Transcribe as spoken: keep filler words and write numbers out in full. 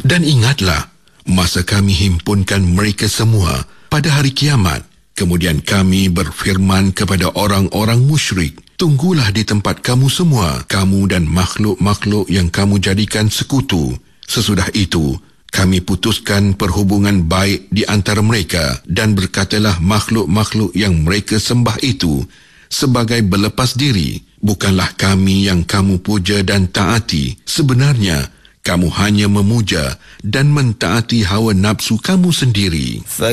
Dan ingatlah, masa kami himpunkan mereka semua pada hari kiamat, kemudian kami berfirman kepada orang-orang musyrik, tunggulah di tempat kamu semua, kamu dan makhluk-makhluk yang kamu jadikan sekutu. Sesudah itu, kami putuskan perhubungan baik di antara mereka, dan berkatalah makhluk-makhluk yang mereka sembah itu sebagai berlepas diri, bukanlah kami yang kamu puja dan taati. Sebenarnya, kamu hanya memuja dan mentaati hawa nafsu kamu sendiri.